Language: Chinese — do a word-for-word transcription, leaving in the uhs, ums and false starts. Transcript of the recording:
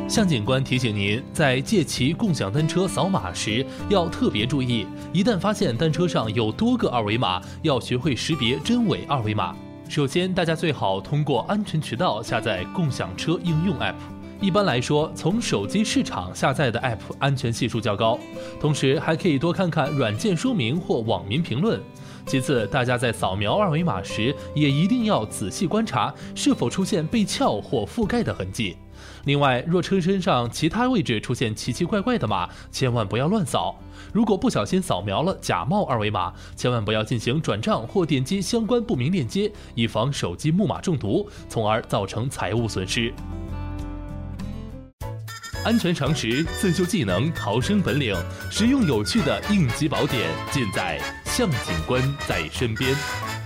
向警官提醒您，在借骑共享单车扫码时要特别注意，一旦发现单车上有多个二维码，要学会识别真伪二维码。首先，大家最好通过安全渠道下载共享车应用 App。一般来说，从手机市场下载的 App 安全系数较高，同时还可以多看看软件说明或网民评论。其次，大家在扫描二维码时，也一定要仔细观察是否出现被撬或覆盖的痕迹。另外，若车身上其他位置出现奇奇怪怪的码，千万不要乱扫。如果不小心扫描了假冒二维码，千万不要进行转账或点击相关不明链接，以防手机木马中毒，从而造成财物损失。安全常识、自救技能、逃生本领，实用有趣的应急宝典，尽在向警官在身边。